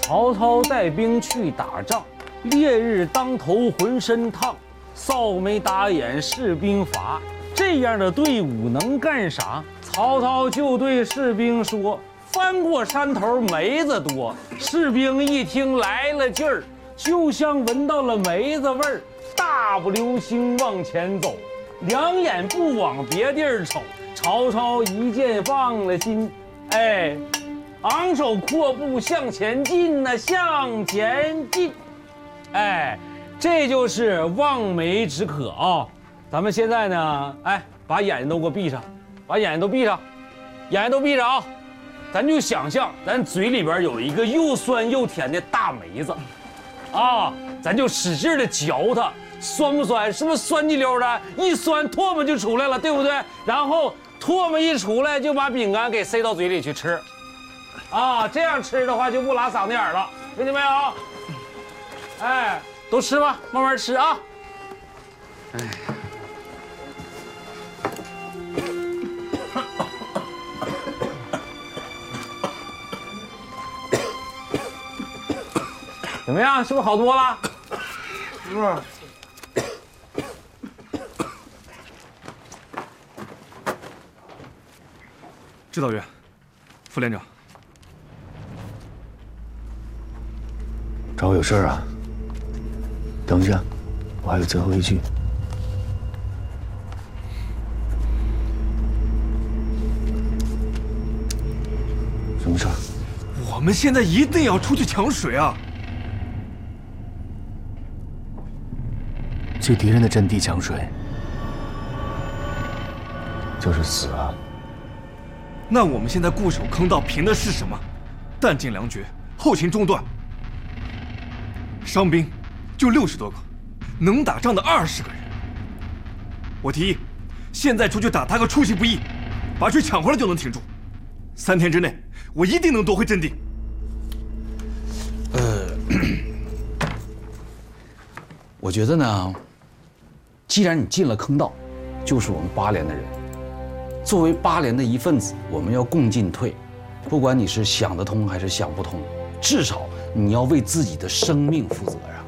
曹操带兵去打仗，烈日当头浑身烫，扫眉打眼士兵乏。这样的队伍能干啥？曹操就对士兵说：“翻过山头梅子多。”士兵一听来了劲儿，就像闻到了梅子味儿，大步流星往前走，两眼不往别地儿瞅。曹操一见放了心，哎，昂首阔步向前进呐，向前进，哎，这就是望梅止渴啊！咱们现在呢，哎，把眼睛都给我闭上，把眼睛都闭上，眼睛都闭上啊！咱就想象咱嘴里边有一个又酸又甜的大梅子，啊，咱就使劲的嚼它，酸不酸？是不是酸叽溜的？一酸唾沫就出来了，对不对？然后唾沫一出来，就把饼干给塞到嘴里去吃，啊，这样吃的话就不拉嗓子眼了，听见没有？哎，都吃吧，慢慢吃啊。哎。怎么样？是不是好多了？是。 指导员，副连长， 找我有事啊？等一下，我还有最后一句。什么事儿？ 我们现在一定要出去抢水啊！ 去敌人的阵地抢水，就是死啊！ 那我们现在固守坑道，凭的是什么？弹尽粮绝，后勤中断，伤兵就60多个，能打仗的20个人。我提议，现在出去打他个出其不意，把水抢回来就能挺住。3天之内，我一定能夺回阵地。 我觉得呢，既然你进了坑道，就是我们8连的人。作为8连的一份子，我们要共进退。不管你是想得通还是想不通，至少你要为自己的生命负责呀。